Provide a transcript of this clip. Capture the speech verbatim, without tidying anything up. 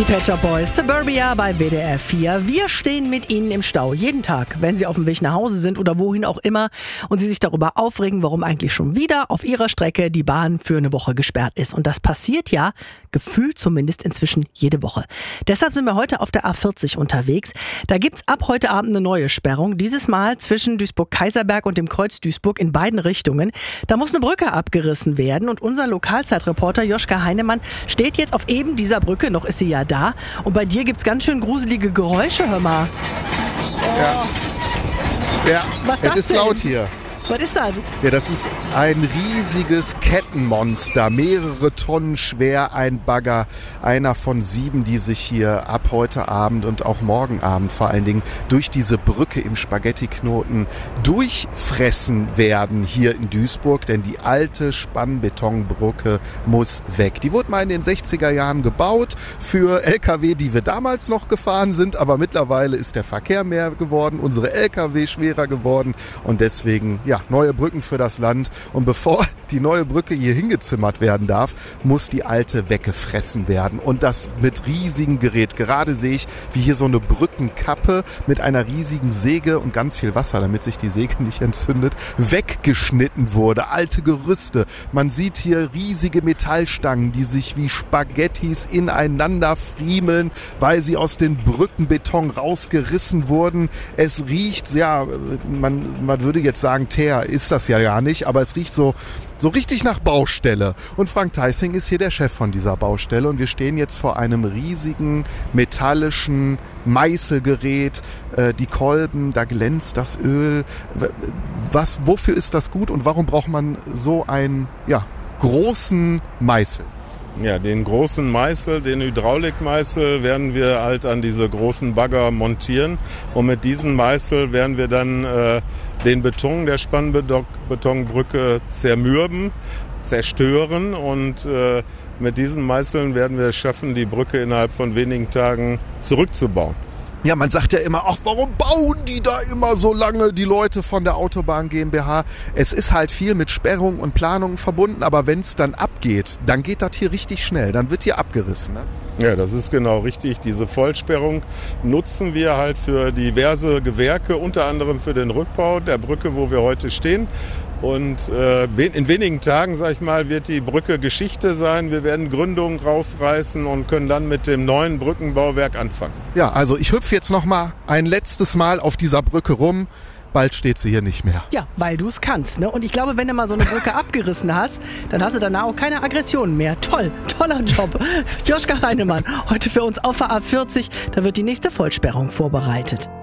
Die Pet Shop Boys, Suburbia bei W D R vier. Wir stehen mit Ihnen im Stau jeden Tag, wenn Sie auf dem Weg nach Hause sind oder wohin auch immer und Sie sich darüber aufregen, warum eigentlich schon wieder auf Ihrer Strecke die Bahn für eine Woche gesperrt ist. Und das passiert ja, gefühlt zumindest inzwischen jede Woche. Deshalb sind wir heute auf der A vierzig unterwegs. Da gibt's ab heute Abend eine neue Sperrung, dieses Mal zwischen Duisburg-Kaiserberg und dem Kreuz Duisburg in beiden Richtungen. Da muss eine Brücke abgerissen werden und unser Lokalzeitreporter Joschka Heinemann steht jetzt auf eben dieser Brücke, noch ist sie ja da. Und bei dir gibt's ganz schön gruselige Geräusche, hör mal. Ja, ja. Was ist es das ist denn? laut hier. Was ist das? Ja, das ist ein riesiges Kettenmonster, mehrere Tonnen schwer, ein Bagger, einer von sieben, die sich hier ab heute Abend und auch morgen Abend vor allen Dingen durch diese Brücke im Spaghettiknoten durchfressen werden hier in Duisburg, denn die alte Spannbetonbrücke muss weg. Die wurde mal in den sechziger Jahren gebaut für L K W, die wir damals noch gefahren sind, aber mittlerweile ist der Verkehr mehr geworden, unsere L K W schwerer geworden und deswegen, ja, neue Brücken für das Land. Und bevor die neue Brücke hier hingezimmert werden darf, muss die alte weggefressen werden. Und das mit riesigem Gerät. Gerade sehe ich, wie hier so eine Brückenkappe mit einer riesigen Säge und ganz viel Wasser, damit sich die Säge nicht entzündet, weggeschnitten wurde. Alte Gerüste. Man sieht hier riesige Metallstangen, die sich wie Spaghettis ineinander friemeln, weil sie aus den Brückenbeton rausgerissen wurden. Es riecht, ja, man, man würde jetzt sagen, Teer ist das ja ja nicht, aber es riecht so, so richtig nach Baustelle. Und Frank Theissing ist hier der Chef von dieser Baustelle und wir stehen jetzt vor einem riesigen metallischen Meißelgerät, äh, die Kolben, da glänzt das Öl. Was, wofür ist das gut und warum braucht man so einen, ja, großen Meißel? Ja, den großen Meißel, den Hydraulikmeißel werden wir halt an diese großen Bagger montieren und mit diesem Meißel werden wir dann äh, den Beton der Spannbetonbrücke zermürben, zerstören und äh, mit diesen Meißeln werden wir es schaffen, die Brücke innerhalb von wenigen Tagen zurückzubauen. Ja, man sagt ja immer, ach, warum bauen die da immer so lange, die Leute von der Autobahn GmbH? Es ist halt viel mit Sperrung und Planung verbunden, aber wenn es dann abgeht, dann geht das hier richtig schnell, dann wird hier abgerissen, ne? Ja, das ist genau richtig. Diese Vollsperrung nutzen wir halt für diverse Gewerke, unter anderem für den Rückbau der Brücke, wo wir heute stehen. Und äh, in wenigen Tagen, sag ich mal, wird die Brücke Geschichte sein. Wir werden Gründungen rausreißen und können dann mit dem neuen Brückenbauwerk anfangen. Ja, also ich hüpfe jetzt noch mal ein letztes Mal auf dieser Brücke rum. Bald steht sie hier nicht mehr. Ja, weil du es kannst, ne? Und ich glaube, wenn du mal so eine Brücke abgerissen hast, dann hast du danach auch keine Aggressionen mehr. Toll, toller Job. Joschka Heinemann, heute für uns auf der A vierzig, da wird die nächste Vollsperrung vorbereitet.